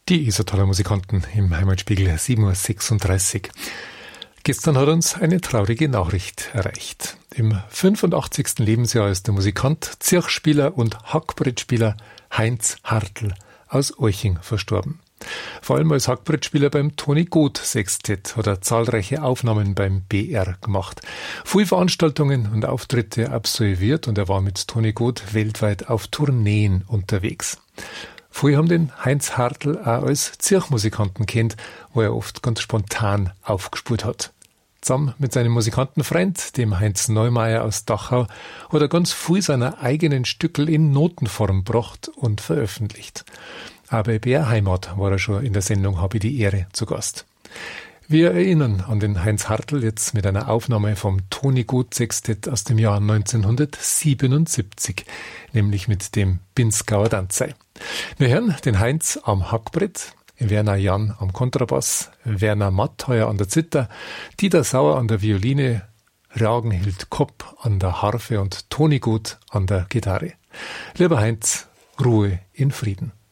Die Isertaler Musikanten im Heimatspiegel 7:36 Uhr. Gestern hat uns eine traurige Nachricht erreicht. Im 85. Lebensjahr ist der Musikant, Zirchspieler und Hackbrettspieler Heinz Hartl aus Olching verstorben. Vor allem als Hackbrettspieler beim Toni Goth Sextett hat er zahlreiche Aufnahmen beim BR gemacht. Viele Veranstaltungen und Auftritte absolviert und er war mit Toni Goth weltweit auf Tourneen unterwegs. Viele haben den Heinz Hartl auch als Zirchmusikanten kennt, wo er oft ganz spontan aufgespurt hat. Zusammen mit seinem Musikantenfreund, dem Heinz Neumeier aus Dachau, hat er ganz viel seiner eigenen Stückel in Notenform gebracht und veröffentlicht. Auch bei BR Heimat war er schon in der Sendung Habe ich die Ehre zu Gast. Wir erinnern an den Heinz Hartl jetzt mit einer Aufnahme vom Toni Goth Sextett aus dem Jahr 1977, nämlich mit dem Pinzgauer Danzei. Wir hören den Heinz am Hackbrett, Werner Jan am Kontrabass, Werner Mattheuer an der Zither, Dieter Sauer an der Violine, Ragenhild Kopp an der Harfe und Toni Goth an der Gitarre. Lieber Heinz, Ruhe in Frieden.